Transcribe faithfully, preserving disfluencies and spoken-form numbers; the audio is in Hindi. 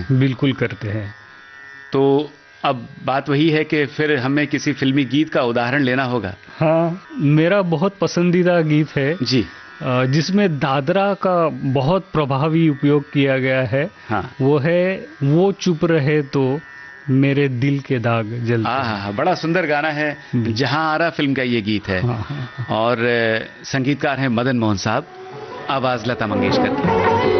बिल्कुल करते हैं। तो अब बात वही है कि फिर हमें किसी फिल्मी गीत का उदाहरण लेना होगा। हाँ, मेरा बहुत पसंदीदा गीत है जी। अ, जिसमें दादरा का बहुत प्रभावी उपयोग किया गया है। हाँ। वो है वो चुप रहे तो मेरे दिल के दाग जलते हाँ हैं। हाँ, बड़ा सुंदर गाना है। जहां आरा फिल्म का ये गीत है। हाँ, हाँ, हाँ। और अ, संगीतकार हैं मदन मोहन साहब, आवाज लता मंगेशकर की।